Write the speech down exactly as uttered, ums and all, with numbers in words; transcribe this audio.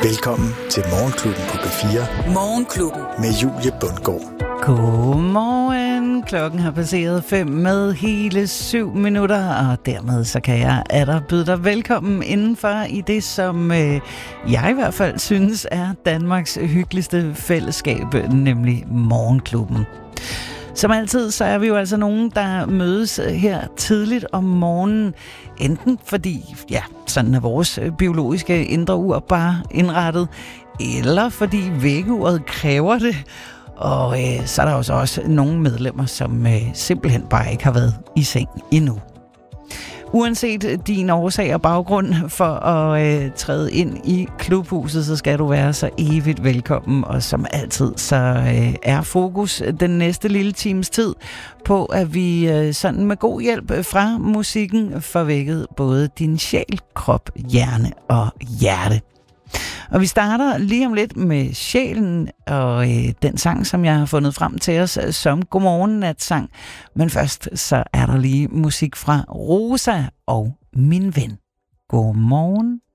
Velkommen til Morgenklubben på P fire. Morgenklubben med Julie Bundgaard. Godmorgen. Klokken har passeret fem med hele syv minutter, og dermed så kan jeg atter byde dig velkommen indenfor i det, som øh, jeg i hvert fald synes er Danmarks hyggeligste fællesskab, nemlig Morgenklubben. Som altid, så er vi jo altså nogen, der mødes her tidligt om morgenen, enten fordi, ja, sådan er vores biologiske indre ur bare indrettet, eller fordi vækkeuret kræver det. Og øh, så er der jo så også nogle medlemmer, som øh, simpelthen bare ikke har været i seng endnu. Uanset din årsag og baggrund for at øh, træde ind i klubhuset, så skal du være så evigt velkommen. Og som altid, så øh, er fokus den næste lille times tid på, at vi øh, sådan med god hjælp fra musikken får vækket både din sjæl, krop, hjerne og hjerte. Og vi starter lige om lidt med sjælen og øh, den sang, som jeg har fundet frem til os som Godmorgen Nat-sang. Men først så er der lige musik fra Rosa og Min Ven. Godmorgen